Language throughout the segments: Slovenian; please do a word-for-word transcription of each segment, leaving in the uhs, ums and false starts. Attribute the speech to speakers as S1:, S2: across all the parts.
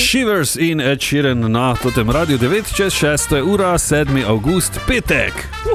S1: Shivers in Ed Sheeran na totem radiju devet čez šesto je ura, sedmi avgust, petek.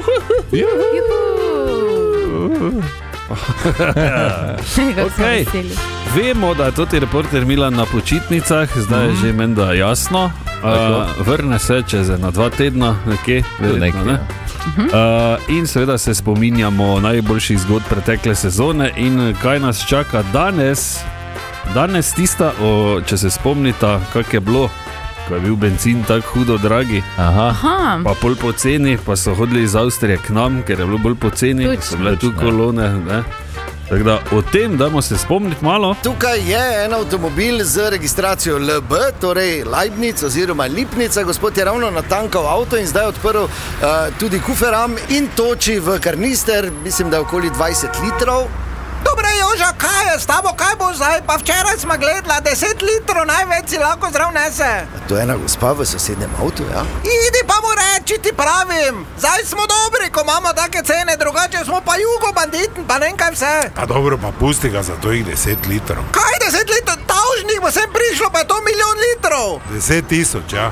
S1: Okay. Vemo, da je toti reporter Milan na počitnicah, zdaj je že menda jasno. Uh, vrne se čez na dva tedna, nekje, verjetno, ne? Uh, in seveda se spominjamo najboljših zgodb pretekle sezone in kaj nas čaka danes. Danes tista, o, če se spomnita, kak je bilo, ko je bil benzin tako hudo dragi.
S2: Aha.
S3: Aha.
S1: Pa pol poceni, pa so hodili iz Avstrije k nam, ker je bilo bolj poceni,
S3: Tuč.
S1: so bile tu kolone, ne. Tako da o tem damo se spomniti malo.
S4: Tukaj je en avtomobil z registracijo L B, torej Leibnic oziroma Lipnica. Gospod je ravno natankal avto in zdaj odprl uh, tudi kuferam in toči v karnister, mislim, da je okoli dvajset litrov.
S5: Dobre, Joža, kaj je s tabo, kaj bo zdaj? Pa včeraj smo gledala, deset litrov največ si lahko zdrav nese.
S4: To je ena gospa v sosednjem avtu, ja?
S5: Idi pa mu reči, ti pravim. Zdaj smo dobri, ko imamo take cene, drugače smo pa jugo banditni, pa ne vem kaj vse.
S6: A dobro, pa pusti ga za tojih deset litrov.
S5: Kaj deset litrov? Tavžnih bo sem prišlo, pa je to milijon litrov.
S6: Deset tisoč, ja.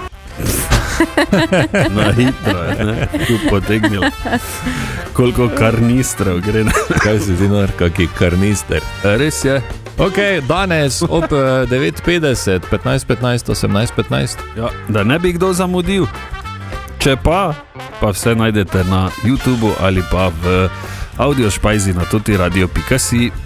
S1: Na hitro je, ne, tu potegnilo. Koliko karnistrov gre.
S2: Kaj se zdi nor, kaki karnister?
S1: Res je.
S2: Ok, danes ob devet petdeset, petnajst petnajst, osemnajst petnajst.
S1: Ja, da ne bi kdo zamudil. Če pa, pa vse najdete na YouTubeu ali pa v audiošpajzi na totiradio pika si.